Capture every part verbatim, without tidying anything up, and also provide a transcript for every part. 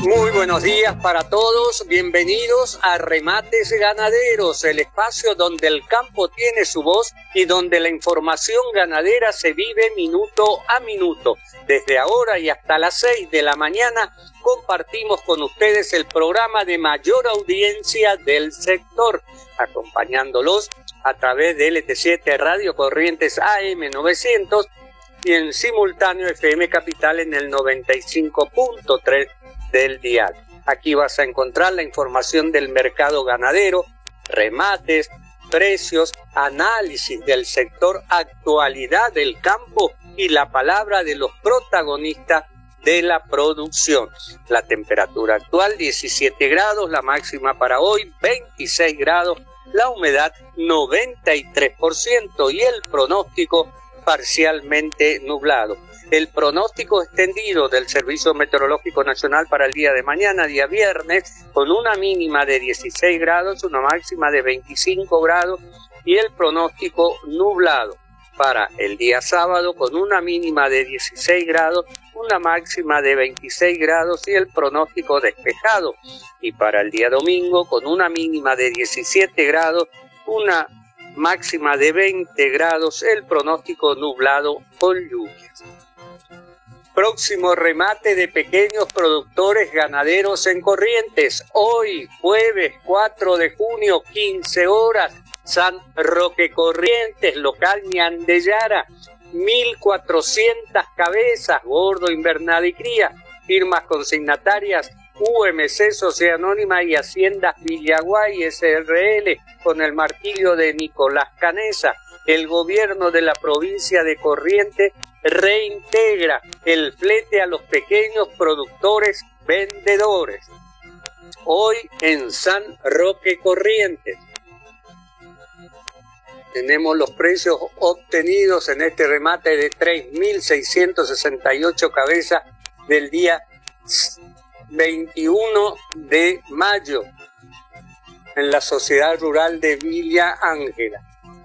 Muy buenos días para todos, bienvenidos a Remates Ganaderos, el espacio donde el campo tiene su voz y donde la información ganadera se vive minuto a minuto. Desde ahora y hasta las seis de la mañana compartimos con ustedes el programa de mayor audiencia del sector, acompañándolos a través de L T siete Radio Corrientes A M novecientos y en simultáneo F M Capital en el noventa y cinco punto tres del dial. Aquí vas a encontrar la información del mercado ganadero, remates, precios, análisis del sector, actualidad del campo y la palabra de los protagonistas de la producción. La temperatura actual diecisiete grados, la máxima para hoy veintiséis grados, la humedad noventa y tres por ciento y el pronóstico parcialmente nublado. El pronóstico extendido del Servicio Meteorológico Nacional para el día de mañana, día viernes, con una mínima de dieciséis grados, una máxima de veinticinco grados y el pronóstico nublado para el día sábado con una mínima de dieciséis grados, una máxima de veintiséis grados y el pronóstico despejado. Y para el día domingo con una mínima de diecisiete grados, una máxima de veinte grados, el pronóstico nublado con lluvias. Próximo remate de pequeños productores ganaderos en Corrientes. Hoy, jueves cuatro de junio, quince horas, San Roque Corrientes, local Ñandellara, mil cuatrocientas cabezas, gordo, invernada y cría. Firmas consignatarias U M C, Sociedad Anónima y Haciendas Villaguay S R L, con el martillo de Nicolás Canesa. El gobierno de la provincia de Corrientes reintegra el flete a los pequeños productores vendedores. Hoy en San Roque Corrientes tenemos los precios obtenidos en este remate de tres mil seiscientos sesenta y ocho cabezas del día veintiuno de mayo en la Sociedad Rural de Villa Ángela.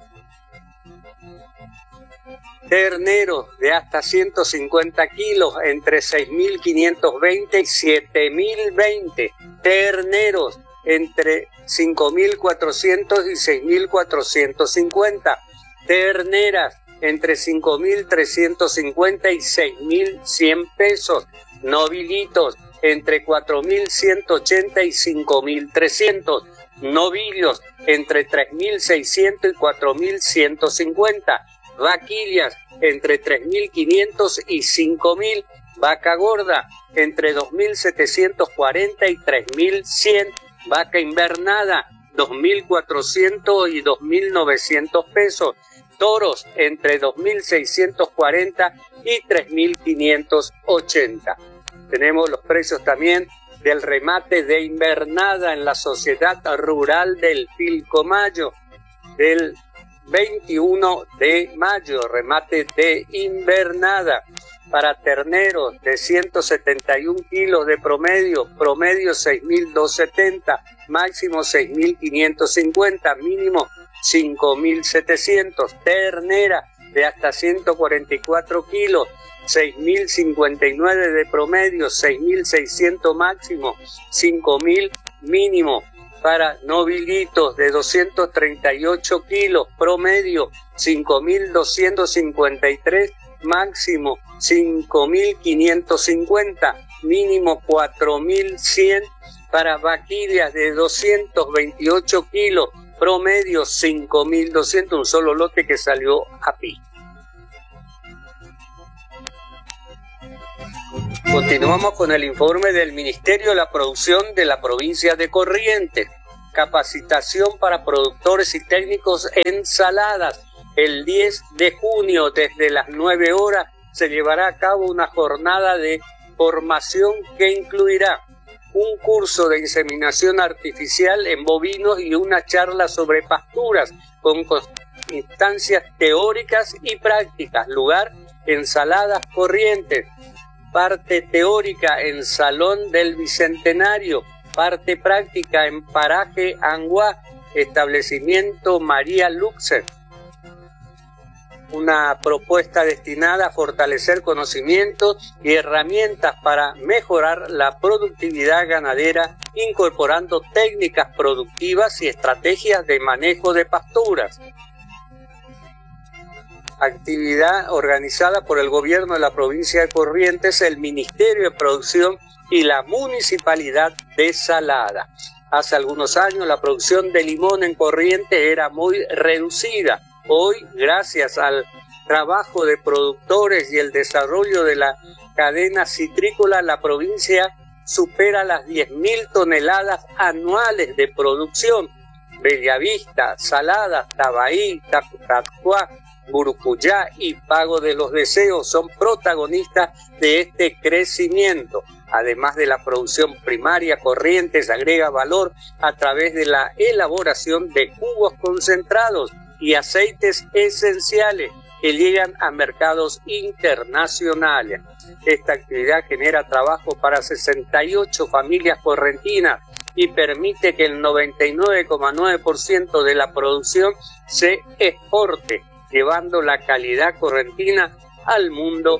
Terneros de hasta ciento cincuenta kilos entre seis mil quinientos veinte y siete mil veinte. Terneros entre cinco mil cuatrocientos y seis mil cuatrocientos cincuenta. Terneras entre cinco mil trescientos cincuenta y seis mil cien pesos. Novilitos entre cuatro mil ciento ochenta y cinco mil trescientos. Novillos entre tres mil seiscientos y cuatro mil ciento cincuenta. Vaquillas entre tres mil quinientos y cinco mil. Vaca gorda entre dos mil setecientos cuarenta y tres mil cien. Vaca invernada dos mil cuatrocientos y dos mil novecientos pesos. Toros entre dos mil seiscientos cuarenta y tres mil quinientos ochenta. Tenemos los precios también del remate de invernada en la Sociedad Rural del Pilcomayo del veintiuno de mayo, remate de invernada. Para terneros de ciento setenta y un kilos de promedio, promedio seis mil doscientos setenta, máximo seis mil quinientos cincuenta, mínimo cinco mil setecientos. Ternera de hasta ciento cuarenta y cuatro kilos, seis mil cincuenta y nueve de promedio, seis mil seiscientos máximo, cinco mil mínimo. Para novilitos de doscientos treinta y ocho kilos, promedio cinco mil doscientos cincuenta y tres, máximo cinco mil quinientos cincuenta, mínimo cuatro mil cien. Para vaquillas de doscientos veintiocho kilos, promedio cinco mil doscientos, un solo lote que salió a pique. Continuamos con el informe del Ministerio de la Producción de la provincia de Corrientes. Capacitación para productores y técnicos en saladas. El diez de junio, desde las nueve horas, se llevará a cabo una jornada de formación que incluirá un curso de inseminación artificial en bovinos y una charla sobre pasturas con instancias teóricas y prácticas. Lugar en Saladas Corrientes. Parte teórica en Salón del Bicentenario, parte práctica en Paraje Anguá, establecimiento María Luxer. una propuesta destinada a fortalecer conocimientos y herramientas para mejorar la productividad ganadera, incorporando técnicas productivas y estrategias de manejo de pasturas. Actividad organizada por el gobierno de la provincia de Corrientes, el Ministerio de Producción y la Municipalidad de Salada. Hace algunos años la producción de limón en Corrientes era muy reducida. Hoy, gracias al trabajo de productores y el desarrollo de la cadena citrícola, la provincia supera las diez mil toneladas anuales de producción. Bellavista, Salada, Tabaí, Tacuá, Burucuyá y Pago de los Deseos son protagonistas de este crecimiento. Además de la producción primaria, Corrientes agrega valor a través de la elaboración de jugos concentrados y aceites esenciales que llegan a mercados internacionales. Esta actividad genera trabajo para sesenta y ocho familias correntinas y permite que el noventa y nueve coma nueve por ciento de la producción se exporte, llevando la calidad correntina al mundo.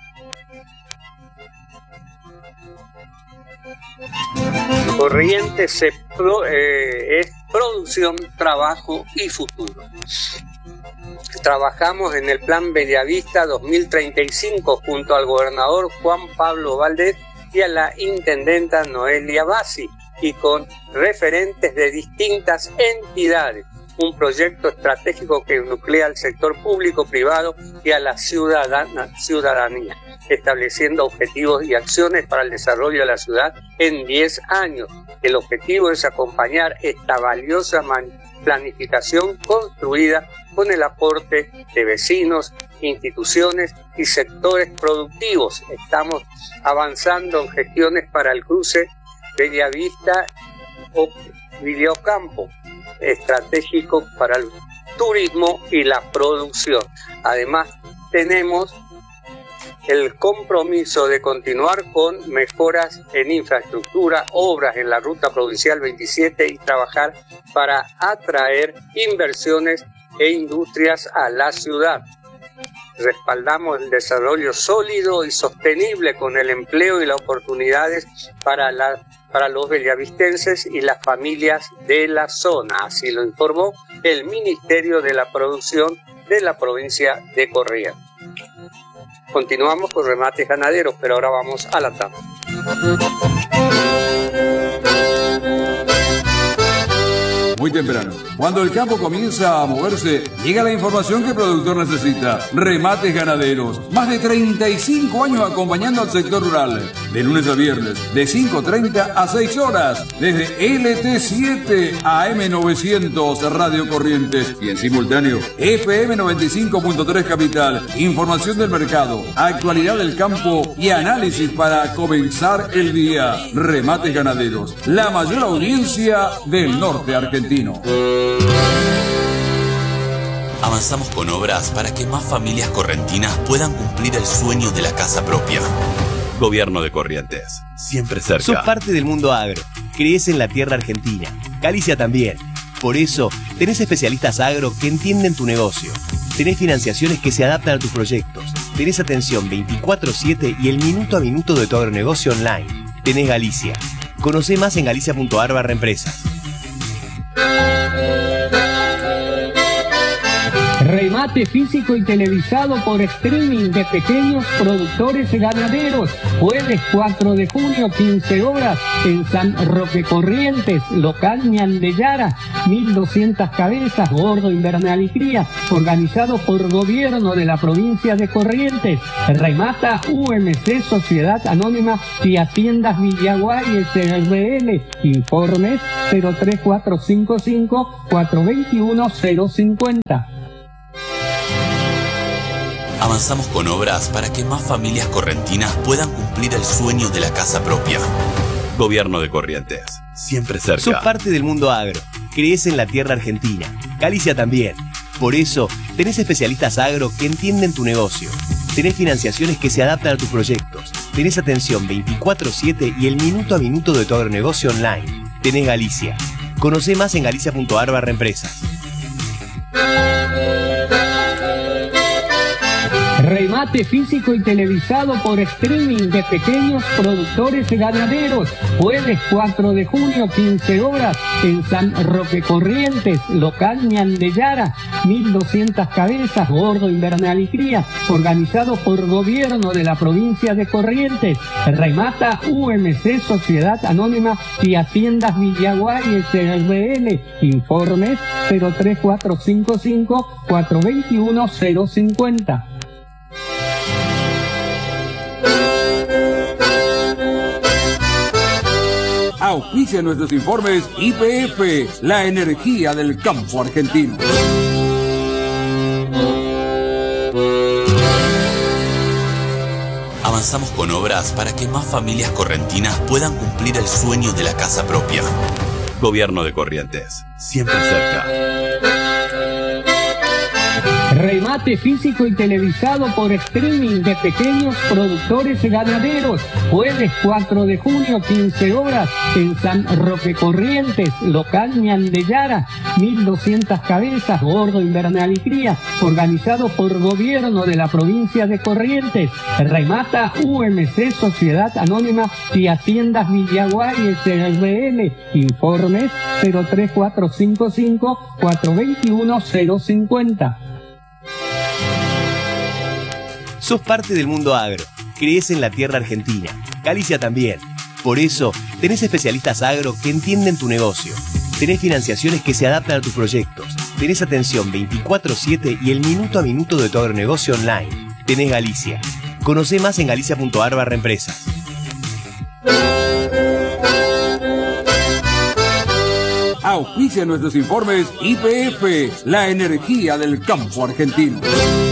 Corrientes se pro, eh, es producción, trabajo y futuro. Trabajamos en el Plan Bellavista dos mil treinta y cinco junto al gobernador Juan Pablo Valdés y a la intendenta Noelia Bassi y con referentes de distintas entidades. Un proyecto estratégico que nuclea al sector público, privado y a la ciudadana, ciudadanía, estableciendo objetivos y acciones para el desarrollo de la ciudad en diez años. El objetivo es acompañar esta valiosa planificación construida con el aporte de vecinos, instituciones y sectores productivos. Estamos avanzando en gestiones para el cruce Bellavista o Videocampo, estratégico para el turismo y la producción. Además, tenemos el compromiso de continuar con mejoras en infraestructura, obras en la Ruta Provincial veintisiete y trabajar para atraer inversiones e industrias a la ciudad. Respaldamos el desarrollo sólido y sostenible con el empleo y las oportunidades para, la, para los bellavistenses y las familias de la zona. Así lo informó el Ministerio de la Producción de la provincia de Corrientes. Continuamos con remates ganaderos, pero ahora vamos a la tapa. Muy temprano, cuando el campo comienza a moverse, llega la información que el productor necesita. Remates Ganaderos, más de treinta y cinco años acompañando al sector rural. De lunes a viernes, de cinco treinta a seis horas, desde L T siete A M novecientos Radio Corrientes y en simultáneo F M noventa y cinco punto tres Capital. Información del mercado, actualidad del campo y análisis para comenzar el día. Remates Ganaderos, la mayor audiencia del norte argentino. Avanzamos con obras para que más familias correntinas puedan cumplir el sueño de la casa propia. Gobierno de Corrientes, siempre cerca. Sos parte del mundo agro, crees en la tierra argentina, Galicia también. Por eso, tenés especialistas agro que entienden tu negocio. Tenés financiaciones que se adaptan a tus proyectos. Tenés atención veinticuatro siete y el minuto a minuto de tu agronegocio online. Tenés Galicia. Conocé más en galicia punto ar barra empresas. Remate físico y televisado por streaming de pequeños productores ganaderos. Jueves cuatro de junio, quince horas, en San Roque Corrientes, local Ñandellara, mil doscientas cabezas, gordo, invernal y cría, organizado por gobierno de la provincia de Corrientes. Remata U M C, Sociedad Anónima y Haciendas Villaguay S R L. Informes cero tres cuatro cinco cinco, cuatro dos uno, cero cinco cero. Avanzamos con obras para que más familias correntinas puedan cumplir el sueño de la casa propia. Gobierno de Corrientes, siempre cerca. Sos parte del mundo agro, crees en la tierra argentina, Galicia también. Por eso, tenés especialistas agro que entienden tu negocio. Tenés financiaciones que se adaptan a tus proyectos. Tenés atención veinticuatro siete y el minuto a minuto de tu agronegocio online. Tenés Galicia. Conocé más en galicia punto ar barra empresas. Remate físico y televisado por streaming de pequeños productores ganaderos. Jueves cuatro de junio, quince horas, en San Roque Corrientes, local Ñandellara, mil doscientas cabezas, gordo, invernal y cría, organizado por gobierno de la provincia de Corrientes. Remata U M C, Sociedad Anónima y Haciendas Villaguay S R L. Informes cero tres cuatro cinco cinco, cuatro dos uno, cero cinco cero. Auspicia nuestros informes Y P F, la energía del campo argentino. Avanzamos con obras para que más familias correntinas puedan cumplir el sueño de la casa propia. Gobierno de Corrientes, siempre cerca. Remate físico y televisado por streaming de pequeños productores ganaderos. Jueves cuatro de junio, quince horas, en San Roque Corrientes, local Ñandellara, mil doscientas cabezas, gordo, invernal y cría, organizado por gobierno de la provincia de Corrientes. Remata U M C, Sociedad Anónima y Haciendas Villaguay S R L. Informes cero tres cuatro cinco cinco, cuatro dos uno, cero cinco cero. Sos parte del mundo agro, crees en la tierra argentina, Galicia también. Por eso, tenés especialistas agro que entienden tu negocio. Tenés financiaciones que se adaptan a tus proyectos. Tenés atención veinticuatro siete y el minuto a minuto de tu agronegocio online. Tenés Galicia. Conocé más en galicia punto ar barra empresas. Auspicia nuestros informes Y P F, la energía del campo argentino.